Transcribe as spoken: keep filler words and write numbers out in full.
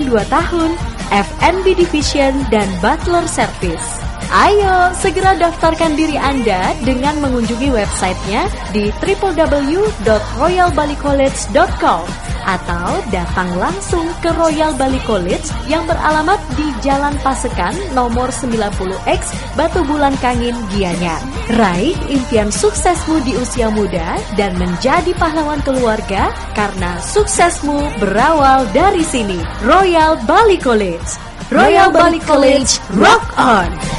dua tahun, F and B Division, dan Butler Service. Ayo, segera daftarkan diri Anda dengan mengunjungi websitenya di w w w dot royal bali college dot com atau datang langsung ke Royal Bali College yang beralamat di Jalan Pasekan nomor sembilan puluh X Batu Bulan Kangin, Gianyar. Raih impian suksesmu di usia muda dan menjadi pahlawan keluarga karena suksesmu berawal dari sini. Royal Bali College. Royal Bali College, rock on!